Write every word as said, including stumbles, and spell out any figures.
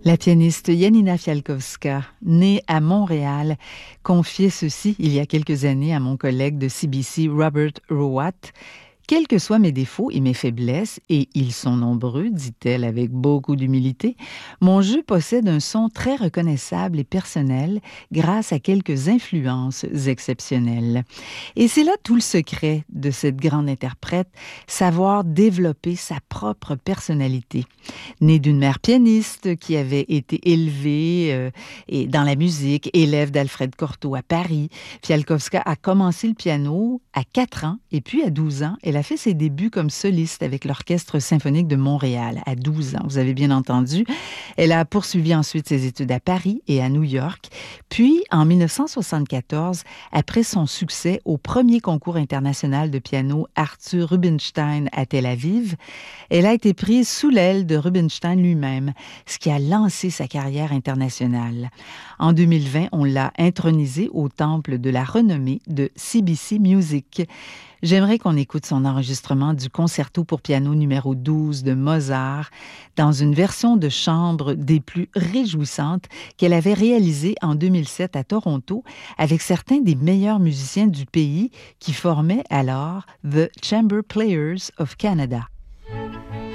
La pianiste Janina Fialkowska, née à Montréal, confiait ceci il y a quelques années à mon collègue de C B C, Robert Rowat. Quels que soient mes défauts et mes faiblesses, et ils sont nombreux, dit-elle avec beaucoup d'humilité, mon jeu possède un son très reconnaissable et personnel grâce à quelques influences exceptionnelles. Et c'est là tout le secret de cette grande interprète, savoir développer sa propre personnalité. Née d'une mère pianiste qui avait été élevée euh, et dans la musique, élève d'Alfred Cortot à Paris, Fialkowska a commencé le piano à quatre ans et puis à douze ans, elle a fait ses débuts comme soliste avec l'Orchestre symphonique de Montréal à douze ans, vous avez bien entendu. Elle a poursuivi ensuite ses études à Paris et à New York. Puis, en dix-neuf cent soixante-quatorze, après son succès au premier concours international de piano Arthur Rubinstein à Tel Aviv, elle a été prise sous l'aile de Rubinstein lui-même, ce qui a lancé sa carrière internationale. En deux mille vingt, on l'a intronisée au temple de la renommée de C B C Music. J'aimerais qu'on écoute son enregistrement du concerto pour piano numéro douze de Mozart dans une version de chambre des plus réjouissantes qu'elle avait réalisée en deux mille sept à Toronto avec certains des meilleurs musiciens du pays qui formaient alors The Chamber Players of Canada.